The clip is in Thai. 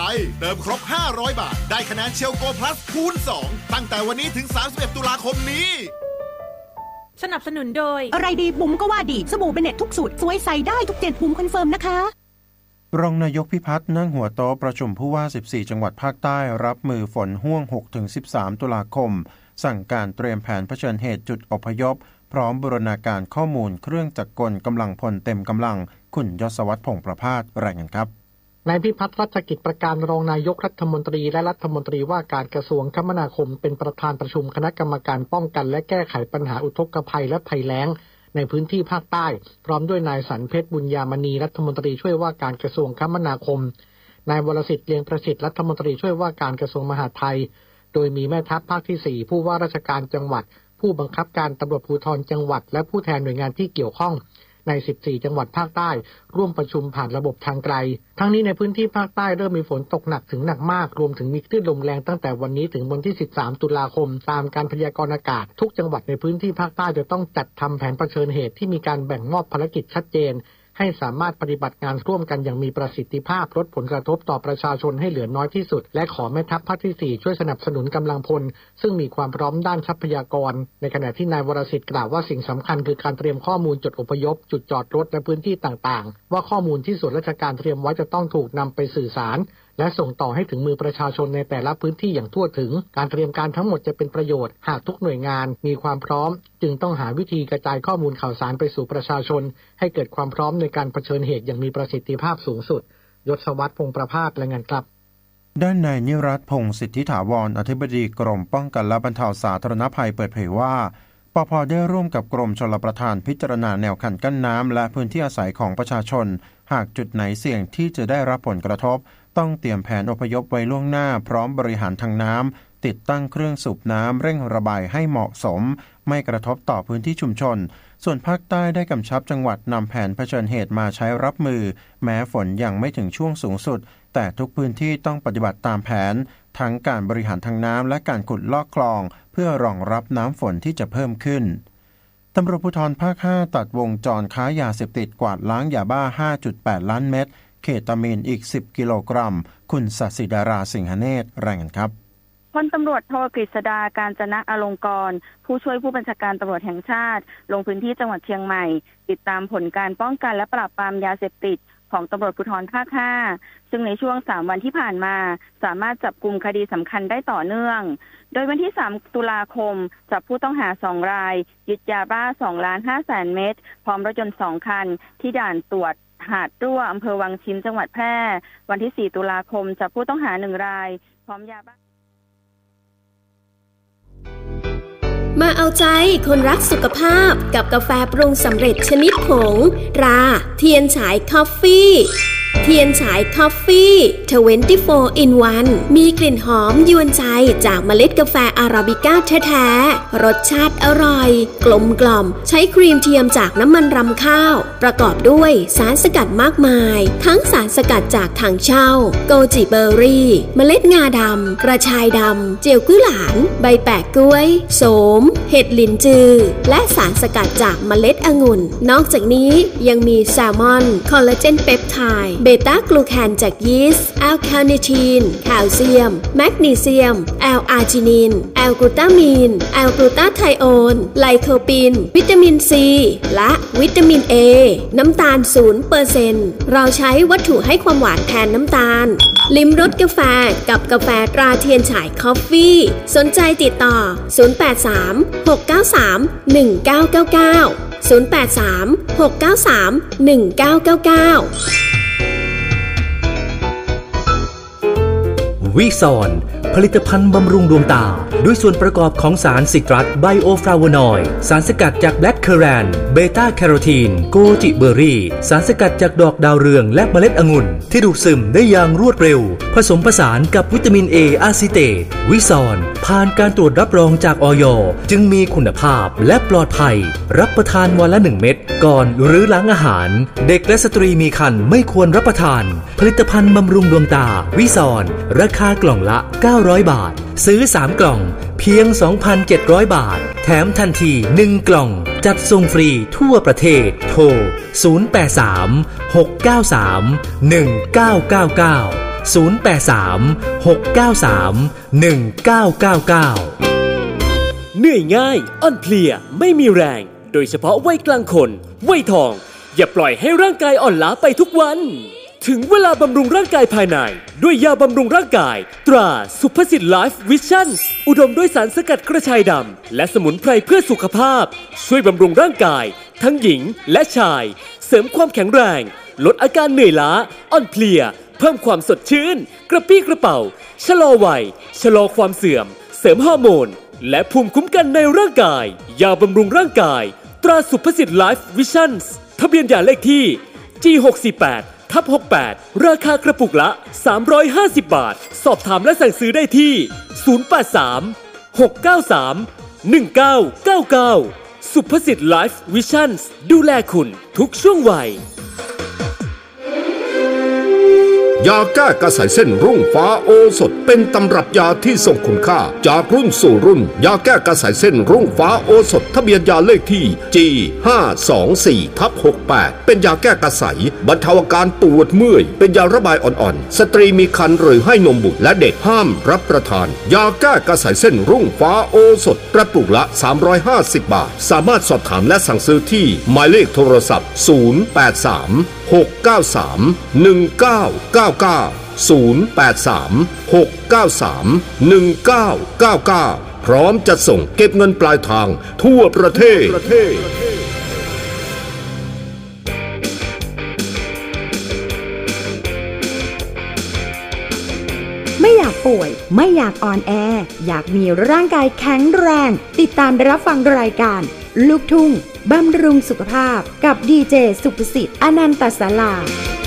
เติมครบ500 บาทได้คะแนนเชลโกพลัสคูณ2ตั้งแต่วันนี้ถึง31ตุลาคมนี้สนับสนุนโดยอะไรดีบุ๋มก็ว่าดีสบู่เบเน็ตทุกสูตรสวยใส่ได้ทุก7บุ๋มคอนเฟิร์มนะคะรองนายกพิพัฒน์นั่งหัวโต๊ะประชุมผู้ว่า14จังหวัดภาคใต้รับมือฝนห้วง 6-13 ตุลาคมสั่งการเตรียมแผนเผชิญเหตุจุดอพยพพร้อมบูรณาการข้อมูลเครื่องจักรกลกำลังพลเต็มกำลังคุณยศวัฒน์พงษ์ประภาสรายงานครับนายพิพัฒน์รัชกิจประการรองนายกรัฐมนตรีและรัฐมนตรีว่าการกระทรวงคมนาคมเป็นประธานประชุมคณะกรรมการป้องกันและแก้ไขปัญหาอุทกภัยและภัยแล้งในพื้นที่ภาคใต้พร้อมด้วยนายสันเพชรบุญญามณีรัฐมนตรีช่วยว่าการกระทรวงคมนาคมนายวรสิทธิ์เลียงประสิทธิ์รัฐมนตรีช่วยว่าการกระทรวงมหาดไทยโดยมีแม่ทัพภาคที่4ผู้ว่าราชการจังหวัดผู้บังคับการตำรวจภูธรจังหวัดและผู้แทนหน่วยงานที่เกี่ยวข้องใน14จังหวัดภาคใต้ร่วมประชุมผ่านระบบทางไกลทั้งนี้ในพื้นที่ภาคใต้เริ่มมีฝนตกหนักถึงหนักมากรวมถึงมีคลื่นลมแรงตั้งแต่วันนี้ถึงวันที่13ตุลาคมตามการพยากรณ์อากาศทุกจังหวัดในพื้นที่ภาคใต้จะต้องจัดทำแผนเผชิญเหตุที่มีการแบ่งมอบภารกิจชัดเจนให้สามารถปฏิบัติงานร่วมกันอย่างมีประสิทธิภาพลดผลกระทบต่อประชาชนให้เหลือน้อยที่สุดและขอแม่ทัพภาคที่4ช่วยสนับสนุนกำลังพลซึ่งมีความพร้อมด้านทรัพยากรในขณะที่นายวรสิทธิ์กล่าวว่าสิ่งสำคัญคือการเตรียมข้อมูลจุดอพยพจุดจอดรถและพื้นที่ต่างๆว่าข้อมูลที่ส่วนราชการเตรียมไว้จะต้องถูกนำไปสื่อสารและส่งต่อให้ถึงมือประชาชนในแต่ละพื้นที่อย่างทั่วถึงการเตรียมการทั้งหมดจะเป็นประโยชน์หากทุกหน่วยงานมีความพร้อมจึงต้องหาวิธีกระจายข้อมูลข่าวสารไปสู่ประชาชนให้เกิดความพร้อมในการเผชิญเหตุอย่างมีประสิทธิภาพสูงสุดยศวัฒน์พงษ์ประภาสรายงานครับด้านนายนิรัตน์พงษ์สิทธิถาวรอธิบดีกรมป้องกันและบรรเทาสาธารณภัยเปิดเผยว่าปภ.ได้ร่วมกับกรมชลประทานพิจารณาแนวคันกั้นน้ำและพื้นที่อาศัยของประชาชนหากจุดไหนเสี่ยงที่จะได้รับผลกระทบต้องเตรียมแผนอพยพไว้ล่วงหน้าพร้อมบริหารทางน้ำติดตั้งเครื่องสูบน้ำเร่งระบายให้เหมาะสมไม่กระทบต่อพื้นที่ชุมชนส่วนภาคใต้ได้กำชับจังหวัดนำแผนเผชิญเหตุมาใช้รับมือแม้ฝนยังไม่ถึงช่วงสูงสุดแต่ทุกพื้นที่ต้องปฏิบัติตามแผนทั้งการบริหารทางน้ำและการขุดลอกคลองเพื่อรองรับน้ำฝนที่จะเพิ่มขึ้นตำรวจภูธรภาค5ตัดวงจรค้ายาเสพติดกวาดล้างยาบ้า 5.8 ล้านเม็ดเคตามีนอีก10กิโลกรัมคุณศศิดาราสิงหเนตรรายงานครับพลตำรวจโทกฤษดาการจนะอลงกรณ์ผู้ช่วยผู้บัญชาการตำรวจแห่งชาติลงพื้นที่จังหวัดเชียงใหม่ติดตามผลการป้องกันและปราบปรามยาเสพติดของตำรวจภูธรภาค5ซึ่งในช่วง3วันที่ผ่านมาสามารถจับกุมคดีสำคัญได้ต่อเนื่องโดยวันที่3ตุลาคมจับผู้ต้องหา2รายยึดยาบ้า 2,500,000 เม็ดพร้อมรถยนต์2คันที่ด่านตรวจหาดรั่วอำเภอวังชิ้นจังหวัดแพร่วันที่4ตุลาคมจับผู้ต้องหา1รายพร้อมยาบ้ามาเอาใจคนรักสุขภาพกับกาแฟปรุงสำเร็จชนิดผงตราเทียนฉายคอฟฟี่เทียนฉายคอฟฟี่24 in 1มีกลิ่นหอมยวนใจจากเมล็ดกาแฟอาราบิก้าแท้ๆรสชาติอร่อยกลมกล่อมใช้ครีมเทียมจากน้ำมันรำข้าวประกอบด้วยสารสกัดมากมายทั้งสารสกัดจากถังเช่าโกจิเบอร์รี่เมล็ดงาดำกระชายดำเจียวกุ้ยหลานใบแปะกล้วยโสมเห็ดหลินจือและสารสกัดจากเมล็ดองุ่นนอกจากนี้ยังมีแซลมอนคอลลาเจนเปปไทด์เบต้ากลูแคนจากยีสต์แอลคาเนทีนแคลเซียมแมกนีเซียมแอลอาร์จินินแอลกลูตามีนแอลกลูตาไทโอนไลโคปินวิตามินซีและวิตามินเอน้ำตาล 0% เราใช้วัตถุให้ความหวานแทนน้ำตาลลิ้มรสกาแฟกับกาแฟตราเทียนฉายคอฟฟี่สนใจติดต่อ083-693-1999 083-693-1999 วิซอนผลิตภัณฑ์บำรุงดวงตาด้วยส่วนประกอบของสารซิตรัสไบโอฟลาโวนอยด์สารสกัดจากแบล็คเคอแรนเบต้าแคโรทีนโกจิเบอร์รี่สารสกัดจากดอกดาวเรืองและเมล็ดองุ่นที่ดูดซึมได้อย่างรวดเร็วผสมผสานกับวิตามินเออะซิเตตวิซอนผ่านการตรวจรับรองจากอย.จึงมีคุณภาพและปลอดภัยรับประทานวันละ1เม็ดก่อนหรือหลังอาหารเด็กและสตรีมีครรภ์ไม่ควรรับประทานผลิตภัณฑ์บำรุงดวงตาวิซอนราคากล่องละ900 บาทซื้อ3กล่องเพียง 2,700 บาทแถมทันที1กล่องจัดส่งฟรีทั่วประเทศโทร083 693 1999 เหนื่อยง่ายอ่อนเพลียไม่มีแรงโดยเฉพาะวัยกลางคนวัยทองอย่าปล่อยให้ร่างกายอ่อนล้าไปทุกวันถึงเวลาบำรุงร่างกายภายในด้วยยาบำรุงร่างกายตราสุภสิทธิ์ Life Vision อุดมด้วยสารสกัดกระชายดำและสมุนไพรเพื่อสุขภาพช่วยบำรุงร่างกายทั้งหญิงและชายเสริมความแข็งแรงลดอาการเหนื่อยล้าอ่อนเพลียเพิ่มความสดชื่นกระปรี้กระเป๋าชะลอวัยชะลอความเสื่อมเสริมฮอร์โมนและภูมิคุ้มกันในร่างกายยาบำรุงร่างกายตราสุภสิทธิ์ Life Vision ทะเบียนยาเลขที่ G648/68 ราคากระปุกละ350 บาทสอบถามและสั่งซื้อได้ที่083-693-1999สุภสิทธิ์ Life Vision ดูแลคุณทุกช่วงวัยยาแก้กระสายเส้นรุ่งฟ้าโอสถเป็นตำรับยาที่ทรงคุณค่าจากรุ่นสู่รุ่นยาแก้กระสายเส้นรุ่งฟ้าโอสถทะเบียนยาเลขที่ G524/68 เป็นยาแก้กระสายบรรเทาอาการปวดเมื่อยเป็นยาระบายอ่อนๆสตรีมีครรภ์หรือให้นมบุตรและเด็กห้ามรับประทานยาแก้กระสายเส้นรุ่งฟ้าโอสถกระปุกละ350 บาทสามารถสอบถามและสั่งซื้อที่หมายเลขโทรศัพท์083-693-1999 083-693-1999 พร้อมจะส่งเก็บเงินปลายทางทั่วประเทศไม่อยากป่วยไม่อยากอ่อนแออยากมีร่างกายแข็งแรงติดตามรับฟังรายการลูกทุ่งบำรุงสุขภาพกับดีเจสุภสิทธิ์อนันตศาลา